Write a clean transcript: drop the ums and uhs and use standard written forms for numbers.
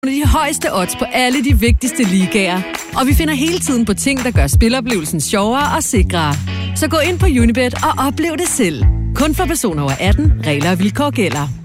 de højeste odds på alle de vigtigste ligaer. Og vi finder hele tiden på ting, der gør spiloplevelsen sjovere og sikrere. Så gå ind på Unibet og oplev det selv. Kun for personer over 18. Regler og vilkår gælder.